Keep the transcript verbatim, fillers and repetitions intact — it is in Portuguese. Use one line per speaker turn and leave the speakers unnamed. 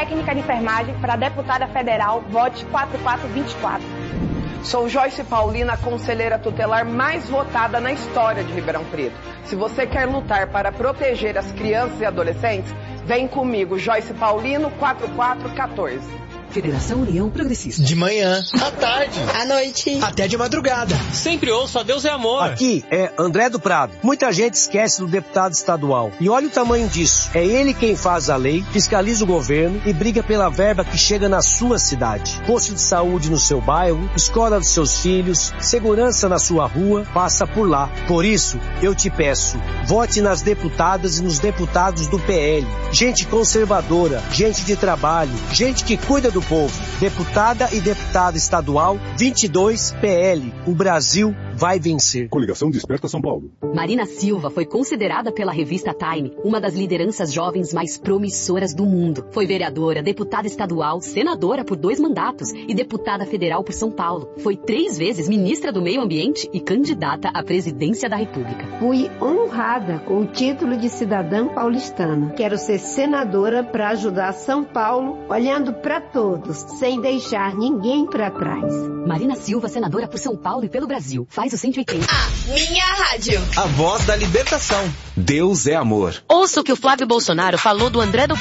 técnica de enfermagem para deputada federal, vote quatro quatro dois quatro.
Sou Joyce Paulina, conselheira tutelar mais votada na história de Ribeirão Preto. Se você quer lutar para proteger as crianças e adolescentes, vem comigo, Joyce Paulino, quatro quatro um quatro.
Federação União Progressista.
De manhã, à tarde,
à noite,
até de madrugada.
Sempre ouço a Deus é amor.
Aqui é André do Prado. Muita gente esquece do deputado estadual. E olha o tamanho disso. É ele quem faz a lei, fiscaliza o governo e briga pela verba que chega na sua cidade. Posto de saúde no seu bairro, escola dos seus filhos, segurança na sua rua, passa por lá. Por isso, eu te peço, vote nas deputadas e nos deputados do P L. Gente conservadora, gente de trabalho, gente que cuida do povo. Deputada e deputado estadual vinte e dois P L. O Brasil vai vencer.
Coligação Desperta São Paulo.
Marina Silva foi considerada pela revista Time uma das lideranças jovens mais promissoras do mundo. Foi vereadora, deputada estadual, senadora por dois mandatos e deputada federal por São Paulo. Foi três vezes ministra do Meio Ambiente e candidata à presidência da República.
Fui honrada com o título de cidadã paulistana. Quero ser senadora para ajudar São Paulo, olhando para todos, sem deixar ninguém para trás.
Marina Silva, senadora por São Paulo e pelo Brasil. Faz o cento e oitenta.
A minha rádio.
A voz da libertação.
Deus é amor.
Ouça o que o Flávio Bolsonaro falou do André do